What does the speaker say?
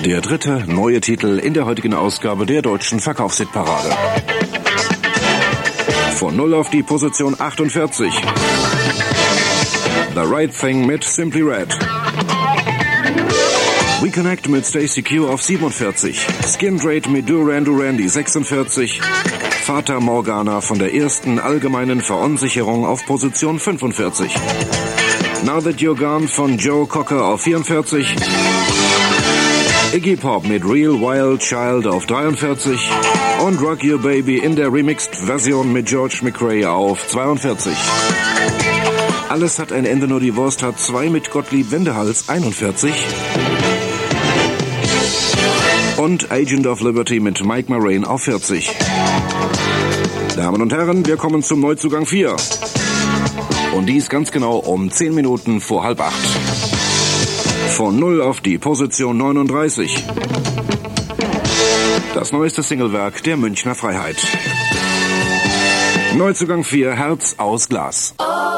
Der dritte neue Titel in der heutigen Ausgabe der deutschen Verkaufshitparade. Von 0 auf die Position 48. The Right Thing mit Simply Red. We Connect mit Stacey Q auf 47. Skindrate mit Duran Duran die 46. Fata Morgana von der ersten allgemeinen Verunsicherung auf Position 45. Now That You're Gone von Joe Cocker auf 44. Iggy Pop mit Real Wild Child auf 43 und Rock Your Baby in der Remixed-Version mit George McRae auf 42. Alles hat ein Ende, nur die Wurst hat 2 mit Gottlieb Wendehals 41. Und Agent of Liberty mit Mike Moraine auf 40. Damen und Herren, wir kommen zum Neuzugang 4. Und dies ganz genau um 10 Minuten vor 7:30. Von 0 auf die Position 39. Das neueste Singlewerk der Münchner Freiheit. Neuzugang 4, Herz aus Glas.